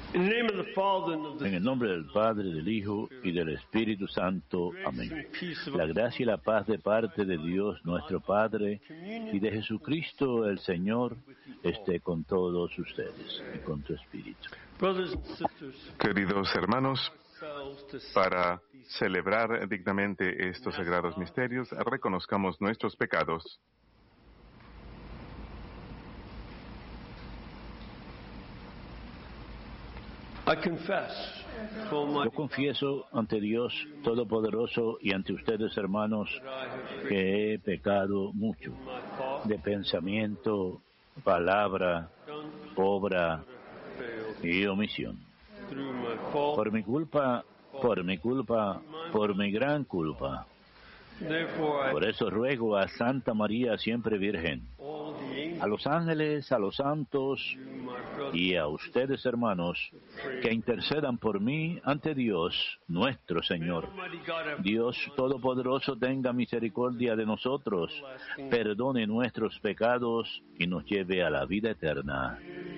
In the name of the Father, and of the En el nombre del Padre, del Hijo y del Espíritu Santo. Amén. La gracia y la paz de parte de Dios nuestro Padre y de Jesucristo el Señor esté con todos ustedes y con tu espíritu. brothers and sisters, Queridos hermanos, ourselves to para celebrar dignamente estos sagrados misterios, reconozcamos nuestros pecados. I confess to Almighty Yo confieso ante Dios Todopoderoso y ante ustedes, hermanos, que he pecado mucho my thought, de pensamiento, palabra, done, obra failed, y omisión. through my fault. Por mi culpa, por mi gran culpa. Therefore, Por eso ruego a Santa María siempre Virgen, all the angels, a los ángeles, a los santos you, my brother, y a ustedes, hermanos, que intercedan por mí ante Dios, nuestro Señor. Almighty God, have Dios Todopoderoso tenga misericordia de nosotros, perdone nuestros pecados y nos lleve a la vida eterna.